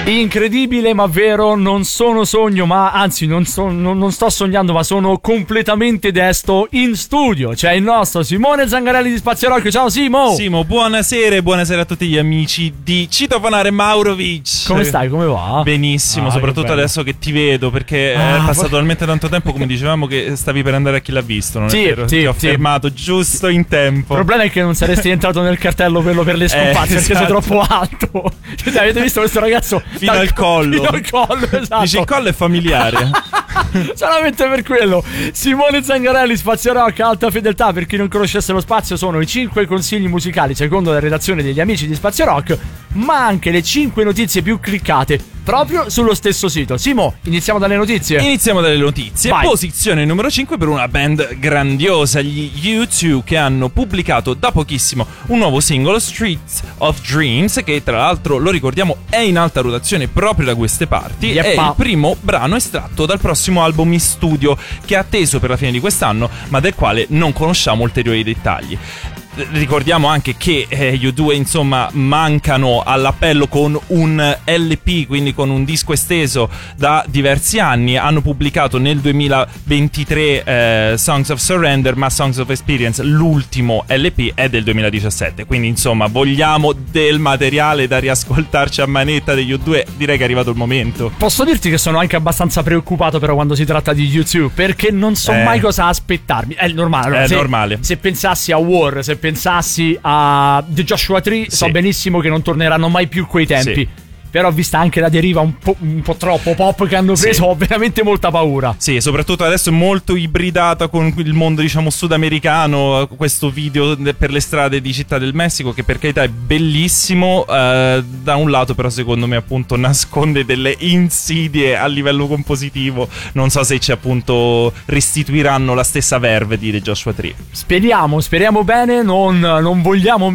Incredibile ma vero, non sono sogno, ma anzi non sto sognando, ma sono completamente desto. In studio c'è il nostro Simone Zangarelli di Spazio Rock. Ciao Simo! Simo, buonasera e buonasera a tutti gli amici di Citofonare Maurovic. Come stai? Come va? Benissimo, soprattutto adesso che ti vedo, perché è passato talmente tanto tempo, come dicevamo, che stavi per andare a Chi l'ha visto, non è vero? Ti ho fermato giusto in tempo. Il problema è che non saresti entrato nel cartello quello per le scomparse, perché sei troppo alto. Cioè, avete visto questo ragazzo? Fino al collo. Fino al collo, esatto. Dici, il collo è familiare. Solamente per quello. Simone Zangarelli, Spazio Rock, alta fedeltà. Per chi non conoscesse lo spazio, sono i 5 consigli musicali secondo la redazione degli amici di Spazio Rock, ma anche le 5 notizie più cliccate proprio sullo stesso sito. Simo, iniziamo dalle notizie. Iniziamo dalle notizie. Vai. Posizione numero 5 per una band grandiosa, gli U2, che hanno pubblicato da pochissimo un nuovo singolo, Streets of Dreams, che tra l'altro, lo ricordiamo, è in alta rotazione proprio da queste parti. È il primo brano estratto dal prossimo album in studio, che è atteso per la fine di quest'anno, ma del quale non conosciamo ulteriori dettagli. Ricordiamo anche che gli U2 insomma mancano all'appello con un LP, quindi con un disco esteso da diversi anni. Hanno pubblicato nel 2023 Songs of Surrender, ma Songs of Experience, l'ultimo LP, è del 2017. Quindi insomma vogliamo del materiale da riascoltarci a manetta degli U2. Direi che è arrivato il momento. Posso dirti che sono anche abbastanza preoccupato però quando si tratta di U2, perché non so mai cosa aspettarmi. È normale, è normale. Se pensassi a War, se pensassi a The Joshua Tree, so benissimo che non torneranno mai più quei tempi. Sì. Però vista anche la deriva un po' troppo pop che hanno preso, ho veramente molta paura. Sì, soprattutto adesso è molto ibridata con il mondo, diciamo, sudamericano. Questo video per le strade di Città del Messico, che per carità è bellissimo, da un lato però secondo me appunto nasconde delle insidie a livello compositivo. Non so se ci appunto restituiranno la stessa verve di The Joshua Tree. Speriamo bene. Non vogliamo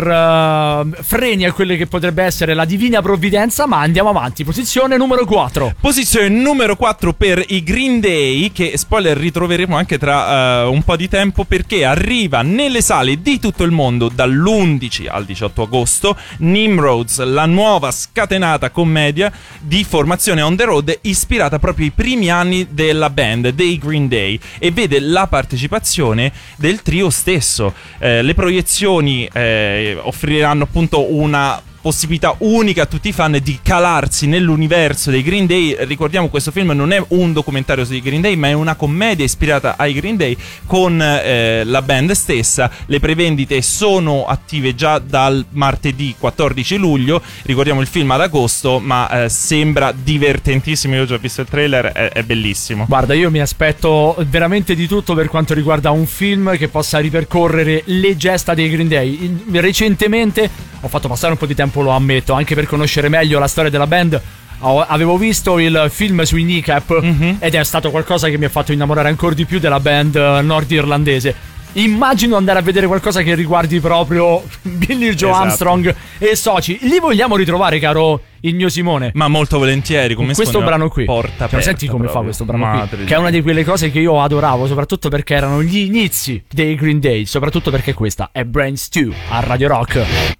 metter freni a quelle che potrebbe essere la divina provvidenza, ma andiamo avanti. Posizione numero 4. Posizione numero 4 per i Green Day, che spoiler ritroveremo anche tra un po' di tempo, perché arriva nelle sale di tutto il mondo dall'11 al 18 agosto Nimrods, la nuova scatenata commedia di formazione on the road ispirata proprio ai primi anni della band dei Green Day, e vede la partecipazione del trio stesso. Le proiezioni offriranno appunto una possibilità unica a tutti i fan di calarsi nell'universo dei Green Day. Ricordiamo, questo film non è un documentario sui Green Day, ma è una commedia ispirata ai Green Day con la band stessa. Le prevendite sono attive già dal martedì 14 luglio. Ricordiamo il film ad agosto, ma sembra divertentissimo. Io ho già visto il trailer, è bellissimo. Guarda, io mi aspetto veramente di tutto per quanto riguarda un film che possa ripercorrere le gesta dei Green Day. Recentemente ho fatto passare un po' di tempo, lo ammetto, anche per conoscere meglio la storia della band. Avevo visto il film sui Kneecap, ed è stato qualcosa che mi ha fatto innamorare ancora di più della band nordirlandese. Immagino andare a vedere qualcosa che riguardi proprio Billie Joe Armstrong e soci. Li vogliamo ritrovare, caro il mio Simone? Ma molto volentieri, come questo brano qui. Porta aperta, senti come proprio fa questo brano qui, che è una di quelle cose che io adoravo, soprattutto perché erano gli inizi dei Green Day, soprattutto perché questa è Brain Stew a Radio Rock.